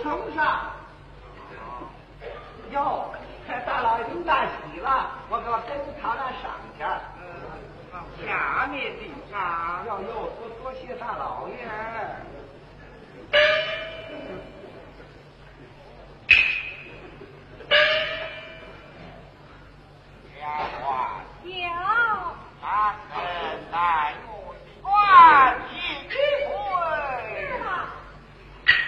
送上。哟，大老爷您大喜了，我可跟他那上去。 下面领上。 要多谢大老爷。